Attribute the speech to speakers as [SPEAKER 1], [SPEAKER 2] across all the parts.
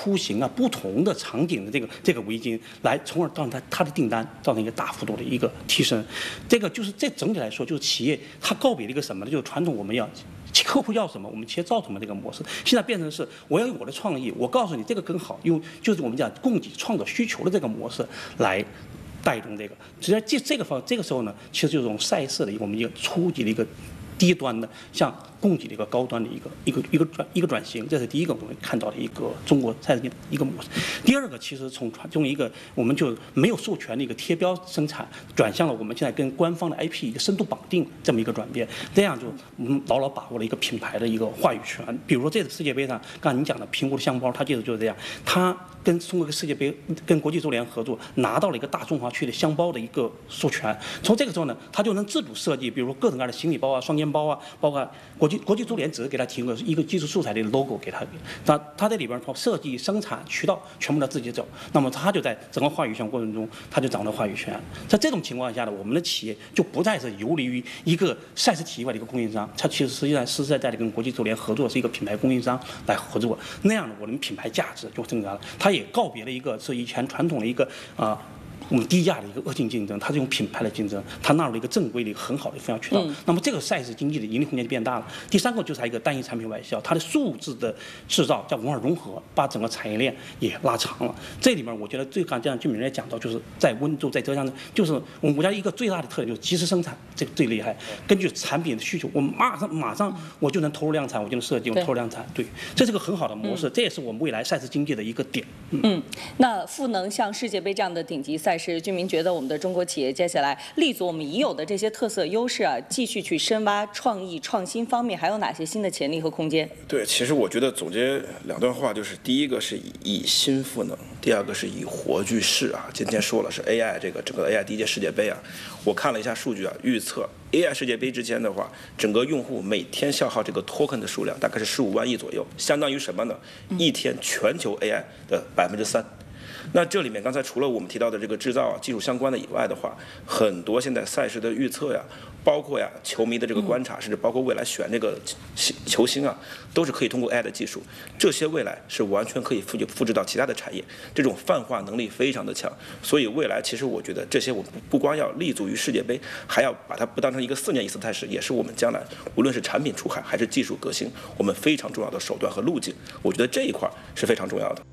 [SPEAKER 1] 图形啊、不同的场景的这个围巾，来从而让它的订单造成一个大幅度的一个提升。这个就是这整体来说，就是企业它告别了一个什么呢？就是传统我们要。客户要什么，我们企业造什么这个模式，现在变成是我要有我的创意，我告诉你这个更好，用就是我们讲供给创造需求的这个模式来带动这个。只要这个时候呢，其实就是这种赛事的我们一个初级的一个低端的向供给的一个高端的一个转型，这是第一个我们看到的一个中国赛事的一个模式。第二个，其实从一个我们就没有授权的一个贴标生产，转向了我们现在跟官方的 IP 一个深度绑定这么一个转变，这样就我们牢牢把握了一个品牌的一个话语权。比如说这次世界杯上，刚才您讲的苹果的香包，它就是这样，它跟通过世界杯跟国际足联合作，拿到了一个大中华区的香包的一个授权。从这个时候呢，它就能自主设计，比如说各种各样的行李包啊、双肩包啊，包括国际足联只是给他提供一个技术素材的 logo 给他，他在里边设计、生产、渠道全部他自己走，那么他就在整个话语权过程中，他就掌握了话语权。在这种情况下呢，我们的企业就不再是游离于一个赛事体系外的一个供应商，它其实实际上实实在在的跟国际足联合作，是一个品牌供应商来合作，那样呢，我们品牌价值就增加了。它也告别了一个是以前传统的一个我们低价的一个恶性竞争，它是用品牌的竞争，它纳入了一个正规的一个很好的分销渠道。那么这个赛事经济的盈利空间就变大了。第三个就是它一个单一产品外销，它的数字的制造叫文化融合，把整个产业链也拉长了。这里面我觉得刚才俊敏也讲到，就是在温州在浙江，就是我们国家一个最大的特点就是及时生产，这个最厉害。根据产品的需求，我们马上我就能投入量产，我就能设计，我投入量产。对，这是个很好的模式，这也是我们未来赛事经济的一个点。
[SPEAKER 2] 那赋能像世界杯这样的顶级赛事，俊明觉得我们的中国企业接下来立足我们已有的这些特色优势啊，继续去深挖创意创新方面还有哪些新的潜力和空间？
[SPEAKER 3] 对，其实我觉得总结两段话，就是第一个是以新赋能，第二个是以活聚势啊。今天说了是 AI 这个整个 AI 第一届世界杯啊，我看了一下数据啊，预测 AI 世界杯之前的话，整个用户每天消耗这个 token 的数量大概是15万亿左右，相当于什么呢？一天全球 AI 的3%。那这里面刚才除了我们提到的这个制造啊、技术相关的以外的话，很多现在赛事的预测呀，包括呀球迷的这个观察，甚至包括未来选这个球星啊，都是可以通过 AI 的技术，这些未来是完全可以复制到其他的产业，这种泛化能力非常的强。所以未来其实我觉得这些我们不光要立足于世界杯，还要把它不当成一个4年一次赛事，也是我们将来无论是产品出海还是技术革新，我们非常重要的手段和路径。我觉得这一块是非常重要的。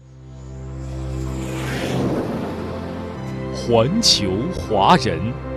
[SPEAKER 4] 环球华人，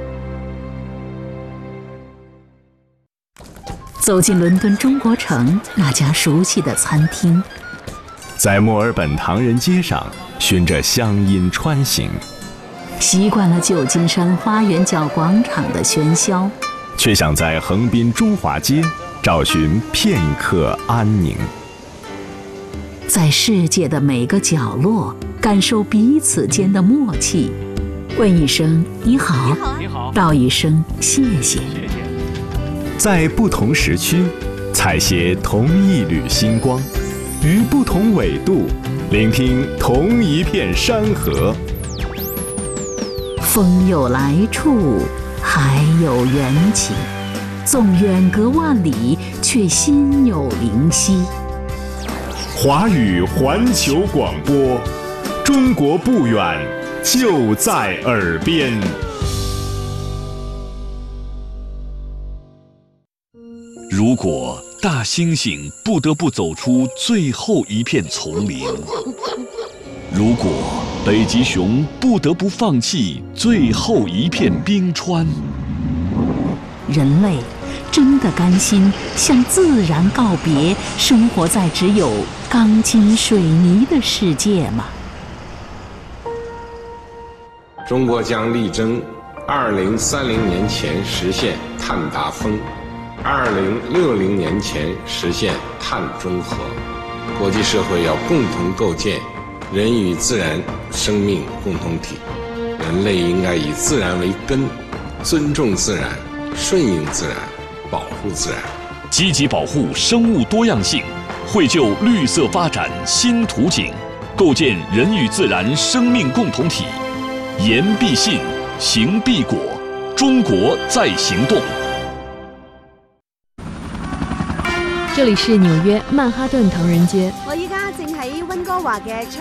[SPEAKER 5] 走进伦敦中国城那家熟悉的餐厅，
[SPEAKER 4] 在墨尔本唐人街上循着乡音穿行，
[SPEAKER 5] 习惯了旧金山花园角广场的喧嚣，
[SPEAKER 4] 却想在横滨中华街找寻片刻安宁。
[SPEAKER 5] 在世界的每个角落感受彼此间的默契，问一声你好，道一声谢谢。
[SPEAKER 4] 在不同时区采撷同一缕星光，于不同纬度聆听同一片山河。
[SPEAKER 5] 风有来处，海有缘起，纵远隔万里，却心有灵犀。
[SPEAKER 4] 华语环球广播，中国不远，就在耳边。如果大猩猩不得不走出最后一片丛林，如果北极熊不得不放弃最后一片冰川，
[SPEAKER 5] 人类真的甘心向自然告别，生活在只有钢筋水泥的世界吗？
[SPEAKER 6] 中国将力争2030年前实现碳达峰，2060年前实现碳中和。国际社会要共同构建人与自然生命共同体，人类应该以自然为根，尊重自然，顺应自然，保护自然，
[SPEAKER 4] 积极保护生物多样性，绘就绿色发展新图景，构建人与自然生命共同体。言必信，行必果，中国在行动。
[SPEAKER 7] 这里是纽约曼哈顿唐人街。
[SPEAKER 8] 我依家正喺温哥華嘅